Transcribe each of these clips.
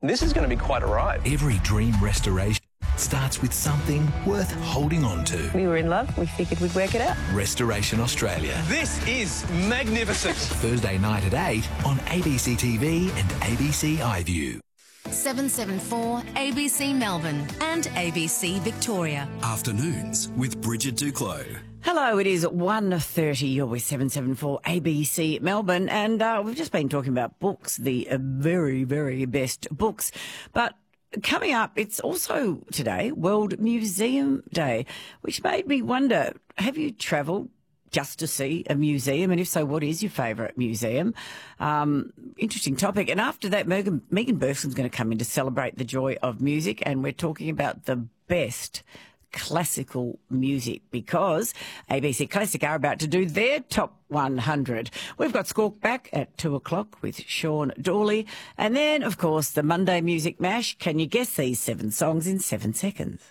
This is going to be quite a ride. Every dream restoration starts with something worth holding on to. We were in love. We figured we'd work it out. Restoration Australia. This is magnificent. Thursday night at 8 on ABC TV and ABC iView. 774 ABC Melbourne and ABC Victoria. Afternoons with Bridget Duclos. Hello, it is 1:30. You're with 774 ABC Melbourne, and we've just been talking about books, the very, very best books. But coming up, it's also today World Museum Day, which made me wonder, have you travelled just to see a museum? And if so, what is your favourite museum? Interesting topic. And after that, Megan Bergson's going to come in to celebrate the joy of music, and we're talking about the best classical music because ABC Classic are about to do their top 100. We've got Squawk back at 2 o'clock with Sean Dawley. And then, of course, the Monday Music Mash. Can you guess these 7 songs in 7 seconds?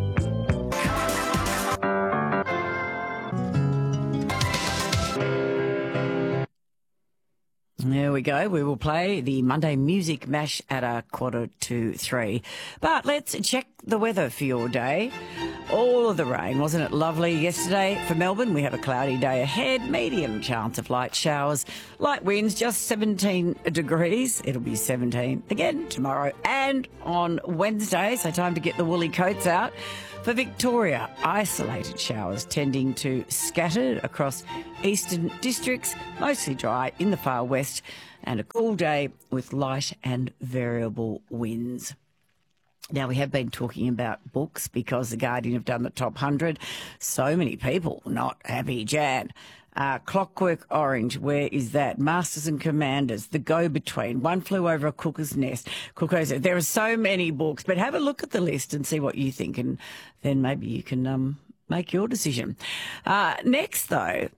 There we go. We will play the Monday Music Mash at 2:45. But let's check the weather for your day. All of the rain, wasn't it lovely yesterday for Melbourne? We have a cloudy day ahead, medium chance of light showers, light winds, just 17 degrees. It'll be 17 again tomorrow and on Wednesday, so time to get the woolly coats out. For Victoria, isolated showers tending to scattered across eastern districts, mostly dry in the far west, and a cool day with light and variable winds. Now, we have been talking about books because The Guardian have done the top 100. So many people not happy, Jan. Clockwork Orange, where is that? Masters and Commanders, The Go-Between, One Flew Over a Cuckoo's Nest. There are so many books, but have a look at the list and see what you think, and then maybe you can make your decision. Next, though,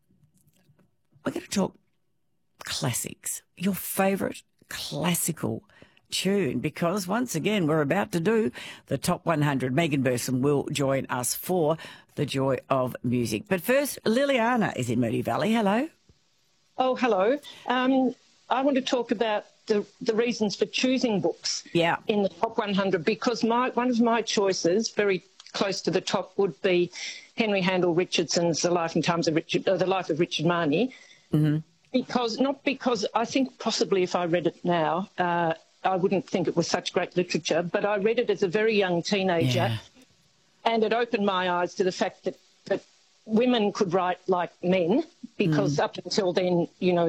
we're going to talk classics, your favourite classical tune, because once again we're about to do the top 100. Megan Bergson will join us for the joy of music. But first, Liliana is in Moonee Valley. Hello. Oh, hello. I want to talk about the reasons for choosing books in the top 100, because one of my choices, very close to the top, would be Henry Handel Richardson's The Life of Richard Marnie. Mm-hmm. Because I think possibly if I read it now, I wouldn't think it was such great literature, but I read it as a very young teenager, and it opened my eyes to the fact that women could write like men, because up until then,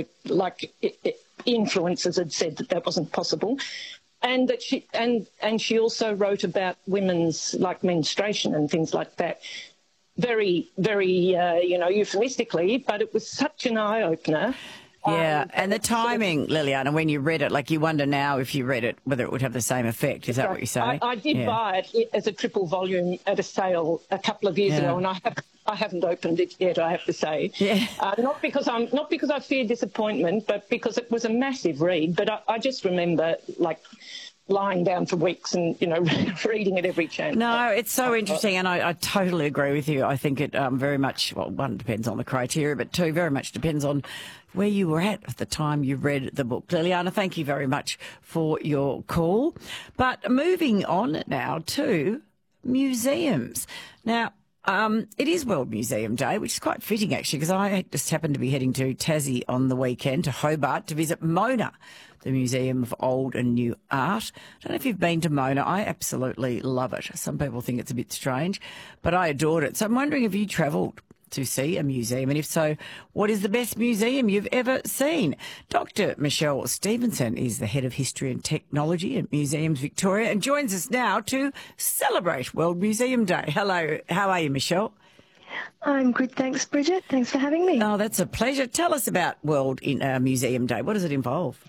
influencers had said that wasn't possible, and that she also wrote about women's menstruation and things like that, very, very euphemistically, but it was such an eye opener. Yeah, and the timing, Liliana, when you read it, you wonder now if you read it whether it would have the same effect. Is that what you're saying? I did buy it as a triple volume at a sale a couple of years ago, and I haven't opened it yet, I have to say. Yeah. Not because I fear disappointment, but because it was a massive read. But I just remember lying down for weeks and, reading it every chance. No, it's so interesting, and I totally agree with you. I think it very much, one, depends on the criteria, but two, very much depends on where you were at the time you read the book. Liliana, thank you very much for your call. But moving on now to museums. Now, it is World Museum Day, which is quite fitting, actually, because I just happened to be heading to Tassie on the weekend, to Hobart, to visit Mona, the Museum of Old and New Art. I don't know if you've been to Mona. I absolutely love it. Some people think it's a bit strange, but I adored it. So I'm wondering if you travelled to see a museum, and if so, what is the best museum you've ever seen? Dr. Michelle Stevenson is the Head of History and Technology at Museums Victoria and joins us now to celebrate World Museum Day. Hello, how are you, Michelle? I'm good, thanks, Bridget. Thanks for having me. Oh, that's a pleasure. Tell us about World Museum Day. What does it involve?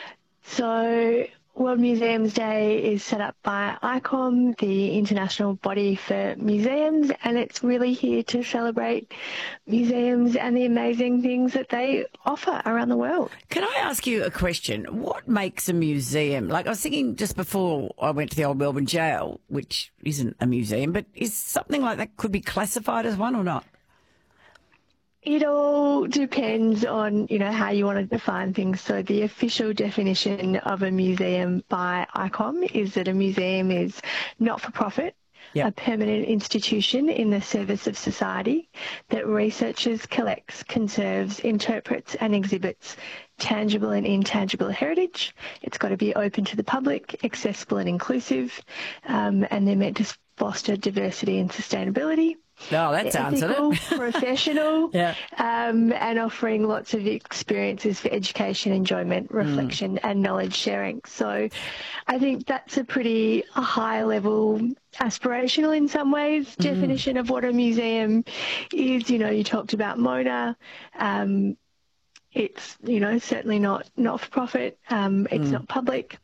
So, World Museums Day is set up by ICOM, the international body for museums, and it's really here to celebrate museums and the amazing things that they offer around the world. Can I ask you a question? What makes a museum? I was thinking just before I went to the Old Melbourne Jail, which isn't a museum, but is something like that could be classified as one or not? It all depends on, how you want to define things. So the official definition of a museum by ICOM is that a museum is not-for-profit, a permanent institution in the service of society that researches, collects, conserves, interprets and exhibits tangible and intangible heritage. It's got to be open to the public, accessible and inclusive, and they're meant to foster diversity and sustainability. Oh, that's ethical, it. Professional, and offering lots of experiences for education, enjoyment, reflection and knowledge sharing. So I think that's a pretty high level, aspirational in some ways, definition of what a museum is. You talked about Mona. It's, certainly not for profit. It's not public.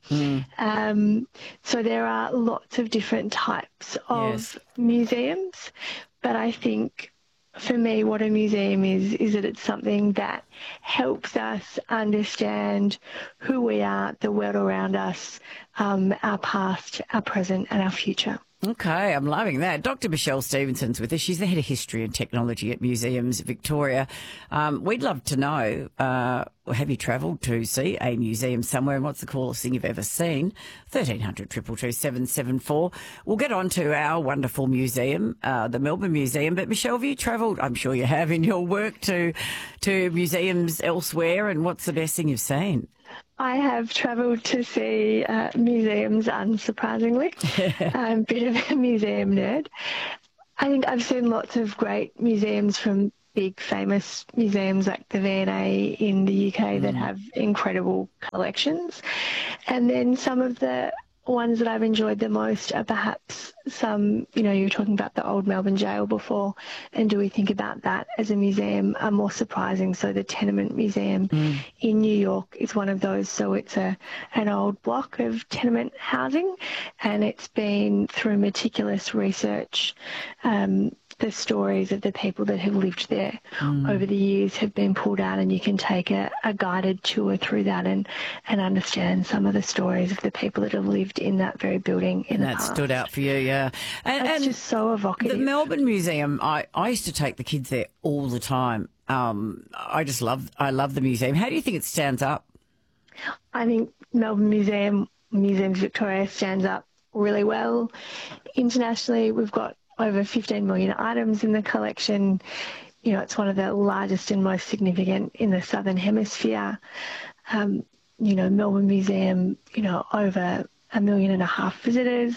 So there are lots of different types of museums. But I think for me what a museum is that it's something that helps us understand who we are, the world around us, our past, our present and our future. Okay, I'm loving that. Dr. Michelle Stevenson's with us. She's the Head of History and Technology at Museums Victoria. We'd love to know, have you travelled to see a museum somewhere, and what's the coolest thing you've ever seen? 1300 222 774. We'll get on to our wonderful museum, the Melbourne Museum. But Michelle, have you travelled, I'm sure you have in your work, to museums elsewhere, and what's the best thing you've seen? I have travelled to see museums, unsurprisingly. I'm a bit of a museum nerd. I think I've seen lots of great museums, from big famous museums like the V&A in the UK that have incredible collections. And then some of the ones that I've enjoyed the most are perhaps some, you were talking about the old Melbourne Jail before, and do we think about that as a museum, are more surprising. So the Tenement Museum in New York is one of those. So it's an old block of tenement housing, and it's been through meticulous research. The stories of the people that have lived there over the years have been pulled out, and you can take a guided tour through that and understand some of the stories of the people that have lived in that very building in the past. That stood out for you, yeah. And just so evocative. The Melbourne Museum, I used to take the kids there all the time. I love the museum. How do you think it stands up? I think Melbourne Museums Victoria stands up really well. Internationally, we've got over 15 million items in the collection. It's one of the largest and most significant in the Southern Hemisphere. Melbourne Museum, over 1.5 million visitors.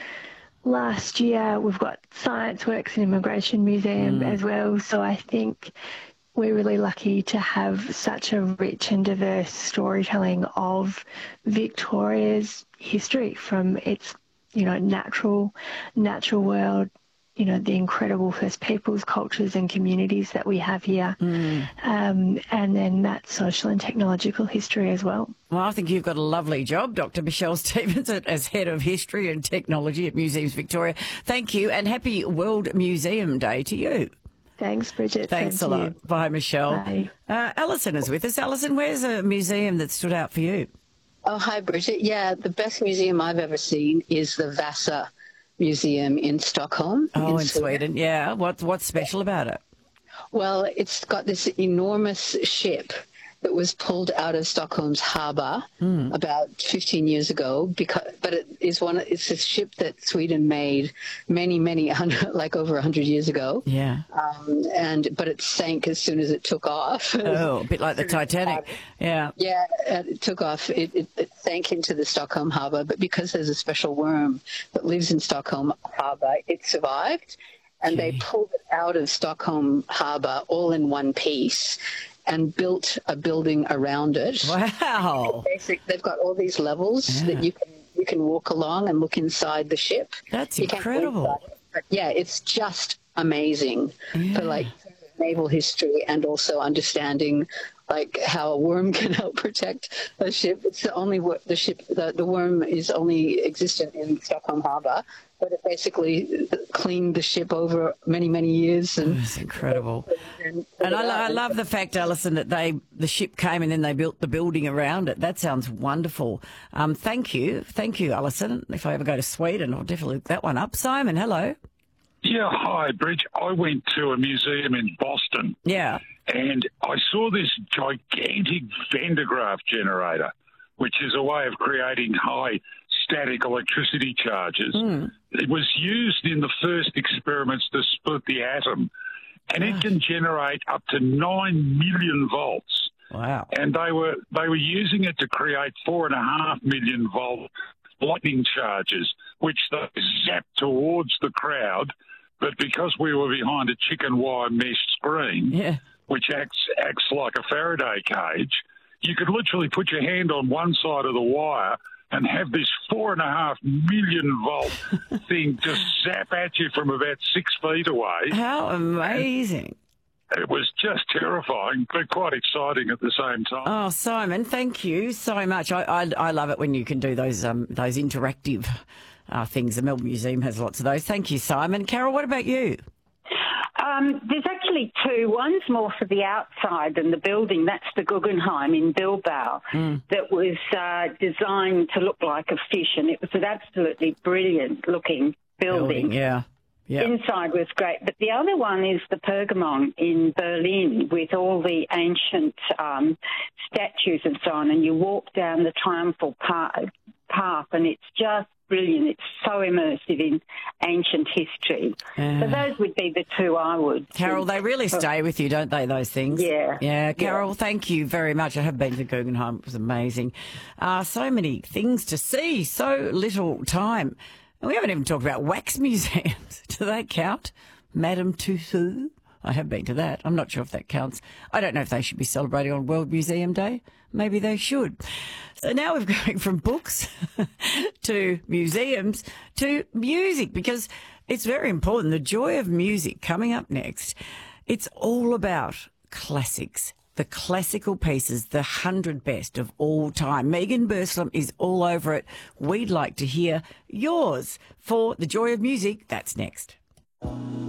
Last year, we've got Science Works and Immigration Museum as well. So I think we're really lucky to have such a rich and diverse storytelling of Victoria's history, from its, natural world, the incredible First Peoples cultures and communities that we have here, and then that social and technological history as well. Well, I think you've got a lovely job, Dr. Michelle Stevenson, as Head of History and Technology at Museums Victoria. Thank you, and happy World Museum Day to you. Thanks, Bridget. Thanks a lot. Bye, Michelle. Bye. Alison is with us. Alison, where's a museum that stood out for you? Oh, hi, Bridget. Yeah, the best museum I've ever seen is the Vasa Museum in Stockholm. Oh, in Sweden. Yeah. What's special about it? Well, it's got this enormous ship that was pulled out of Stockholm's harbour about 15 years ago. But it's a ship that Sweden made many over 100 years ago. Yeah. But it sank as soon as it took off. Oh, a bit like the Titanic. Yeah. Yeah, it took off. It sank into the Stockholm harbour, but because there's a special worm that lives in Stockholm harbour, it survived. And they pulled it out of Stockholm harbour all in one piece and built a building around it. Wow. They've got all these levels that you can walk along and look inside the ship. That's incredible. But yeah, it's just amazing for naval history, and also understanding how a worm can help protect a ship. It's the only the worm is only existent in Stockholm harbour, but it basically cleaned the ship over many years. And it's incredible. And I love the fact, Alison, that the ship came and then they built the building around it. That sounds wonderful. Thank you, Alison. If I ever go to Sweden, I'll definitely look that one up. Simon, hello. Yeah, hi, Bridge. I went to a museum in Boston. Yeah. and I saw this gigantic Van de Graaff generator, which is a way of creating high static electricity charges. It was used in the first experiments to split the atom, and it can generate up to 9 million volts. Wow. And they were using it to create 4.5 million volt lightning charges, which they zapped towards the crowd. But because we were behind a chicken wire mesh screen, which acts like a Faraday cage, you could literally put your hand on one side of the wire and have this 4.5 million volt thing just zap at you from about 6 feet away. How amazing. It was just terrifying, but quite exciting at the same time. Oh, Simon, thank you so much. I love it when you can do those interactive things. The Melbourne Museum has lots of those. Thank you, Simon. Carol, what about you? There's actually two. One's more for the outside than the building. That's the Guggenheim in Bilbao that was designed to look like a fish, and it was an absolutely brilliant-looking building. Yeah. Inside was great. But the other one is the Pergamon in Berlin with all the ancient statues and so on, and you walk down the triumphal path, and it's just brilliant. It's so immersive in ancient history. So those would be the two I would. Carol, they really stay with you, don't they, those things? Yeah. Yeah, Carol, thank you very much. I have been to Guggenheim. It was amazing. So many things to see, so little time. And we haven't even talked about wax museums. Do they count? Madame Tussauds? I have been to that. I'm not sure if that counts. I don't know if they should be celebrating on World Museum Day. Maybe they should. So now we're going from books to museums to music, because it's very important. The joy of music coming up next. It's all about classics, the classical pieces, the 100 best of all time. Megan Burslem is all over it. We'd like to hear yours for the joy of music. That's next.